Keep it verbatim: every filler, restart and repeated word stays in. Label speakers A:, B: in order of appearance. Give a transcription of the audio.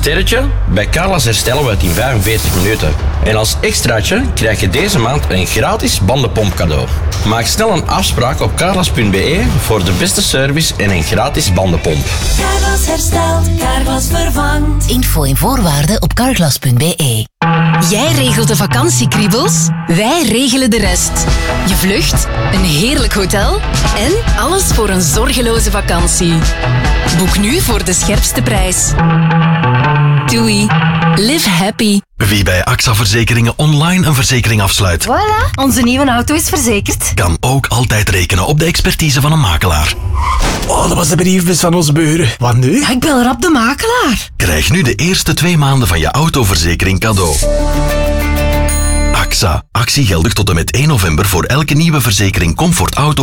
A: sterretje? Bij Carglass herstellen we het in vijfenveertig minuten. En als extraatje krijg je deze maand een gratis bandenpomp cadeau. Maak snel een afspraak op carglass punt b e voor de beste service en een gratis bandenpomp.
B: Carglass herstelt, Carglass vervangt.
C: Info en voorwaarden op carglass punt b e. Jij regelt de vakantiekriebels, wij regelen de rest. Je vlucht, een heerlijk hotel en alles voor een zorgeloze vakantie. Boek nu voor de scherpste prijs. Doei. Live happy.
D: Wie bij A X A Verzekeringen online een verzekering afsluit,
E: Voilà, onze nieuwe auto is verzekerd.
D: kan ook altijd rekenen op de expertise van een makelaar.
F: Oh, dat was de briefbus van onze buren. Wat nu?
E: Ja, ik bel rap de makelaar.
D: Krijg nu de eerste twee maanden van je autoverzekering cadeau. A X A. Actie geldig tot en met één november voor elke nieuwe verzekering Comfort Auto.